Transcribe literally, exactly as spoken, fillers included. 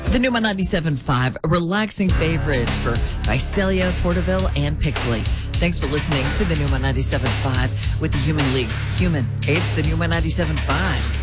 The Numa ninety-seven point five, relaxing favorites for Visalia, Porterville, and Pixley. Thanks for listening to the Numa ninety-seven point five with the Human League's Human. It's the Numa ninety-seven point five.